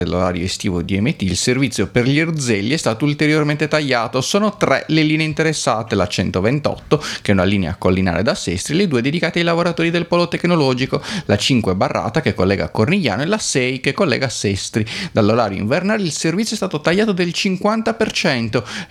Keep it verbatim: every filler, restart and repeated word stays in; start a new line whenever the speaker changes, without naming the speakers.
dell'orario estivo di M T, il servizio per gli Erzelli è stato ulteriormente tagliato. Sono tre le linee interessate: la centoventotto, che è una linea collinare da Sestri, le due dedicate ai lavoratori del polo tecnologico, la cinque Barrata che collega Cornigliano e la sei che collega Sestri. Dall'orario invernale il servizio è stato tagliato del cinquanta per cento